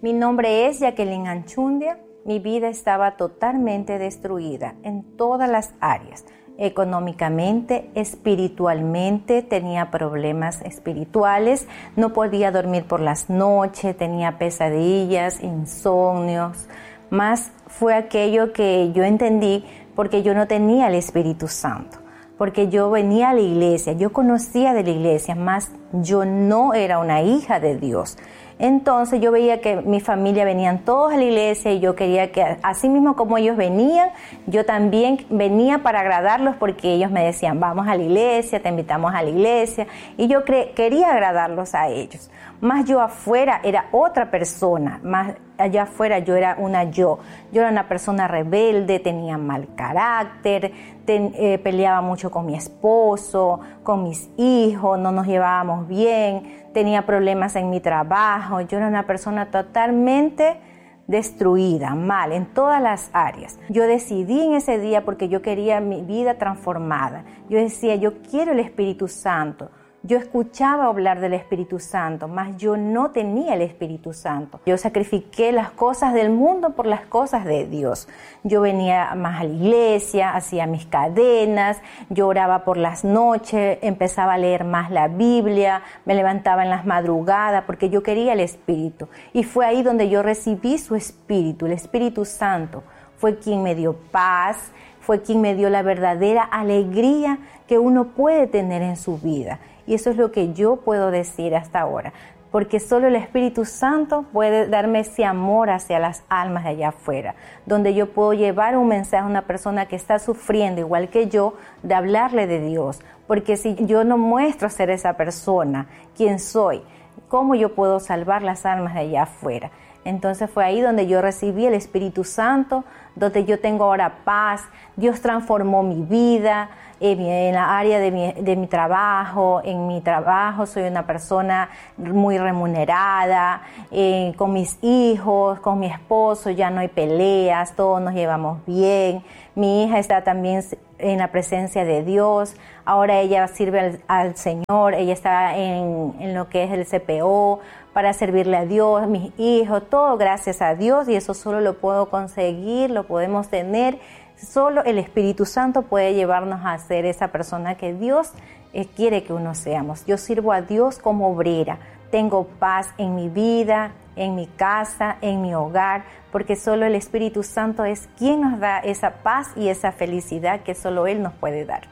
Mi nombre es Jacqueline Anchundia. Mi vida estaba totalmente destruida en todas las áreas. Económicamente, espiritualmente, tenía problemas espirituales, no podía dormir por las noches, tenía pesadillas, insomnios. Más fue aquello que yo entendí porque yo no tenía el Espíritu Santo. Porque yo venía a la iglesia, yo conocía de la iglesia, más yo no era una hija de Dios. Entonces yo veía que mi familia venían todos a la iglesia y yo quería que así mismo como ellos venían, yo también venía para agradarlos porque ellos me decían, vamos a la iglesia, te invitamos a la iglesia, y yo quería agradarlos a ellos. Más yo afuera era otra persona, más allá afuera yo era yo era una persona rebelde, tenía mal carácter, peleaba mucho con mi esposo, con mis hijos, no nos llevábamos bien, tenía problemas en mi trabajo, yo era una persona totalmente destruida, mal, en todas las áreas. Yo decidí en ese día porque yo quería mi vida transformada. Yo decía, yo quiero el Espíritu Santo. Yo escuchaba hablar del Espíritu Santo, mas yo no tenía el Espíritu Santo. Yo sacrifiqué las cosas del mundo por las cosas de Dios. Yo venía más a la iglesia, hacía mis cadenas, yo oraba por las noches, empezaba a leer más la Biblia, me levantaba en las madrugadas porque yo quería el Espíritu. Y fue ahí donde yo recibí su Espíritu, el Espíritu Santo. Fue quien me dio paz, fue quien me dio la verdadera alegría que uno puede tener en su vida. Y eso es lo que yo puedo decir hasta ahora, porque solo el Espíritu Santo puede darme ese amor hacia las almas de allá afuera, donde yo puedo llevar un mensaje a una persona que está sufriendo igual que yo, de hablarle de Dios, porque si yo no muestro ser esa persona, quién soy, ¿cómo yo puedo salvar las almas de allá afuera? Entonces fue ahí donde yo recibí el Espíritu Santo, donde yo tengo ahora paz. Dios transformó mi vida en la área de mi trabajo. En mi trabajo soy una persona muy remunerada, con mis hijos, con mi esposo ya no hay peleas, todos nos llevamos bien. Mi hija está también en la presencia de Dios. Ahora ella sirve al Señor, ella está en lo que es el CPO para servirle a Dios, mis hijos, todo gracias a Dios, y eso solo lo puedo conseguir, lo podemos tener. Solo el Espíritu Santo puede llevarnos a ser esa persona que Dios quiere que uno seamos. Yo sirvo a Dios como obrera, tengo paz en mi vida, en mi casa, en mi hogar, porque solo el Espíritu Santo es quien nos da esa paz y esa felicidad que solo Él nos puede dar.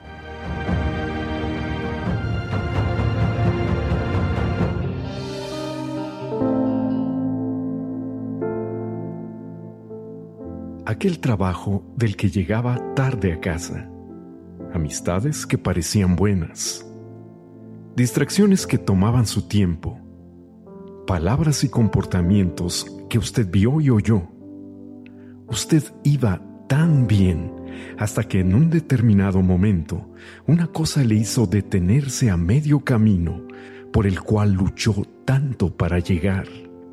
Aquel trabajo del que llegaba tarde a casa, amistades que parecían buenas, distracciones que tomaban su tiempo, palabras y comportamientos que usted vio y oyó. Usted iba tan bien hasta que en un determinado momento una cosa le hizo detenerse a medio camino por el cual luchó tanto para llegar.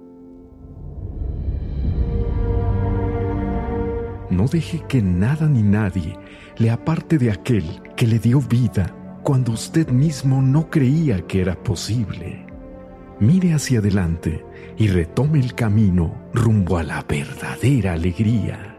No deje que nada ni nadie le aparte de aquel que le dio vida cuando usted mismo no creía que era posible. Mire hacia adelante y retome el camino rumbo a la verdadera alegría.